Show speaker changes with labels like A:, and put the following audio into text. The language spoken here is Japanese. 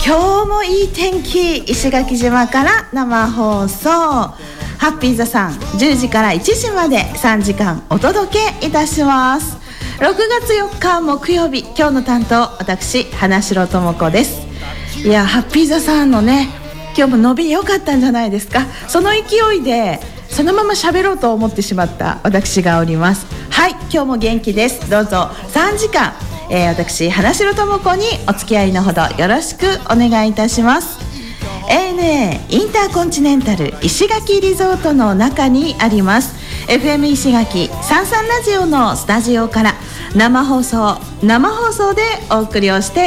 A: 今日もいい天気、石垣島から生放送、ハッピーザさん10時から1時まで3時間お届けいたします。6月4日木曜日、今日の担当私花城智子です。いや、ハッピーザさんのね、今日も伸び良かったんじゃないですか。その勢いでそのまま喋ろうと思ってしまった私がおります。はい、今日も元気です。どうぞ3時間、私花城智子にお付き合いのほどよろしくお願いいたします。 ANA インターコンチネンタル石垣リゾートの中にあります FM 石垣サンサンラジオのスタジオから生放送でお送りをして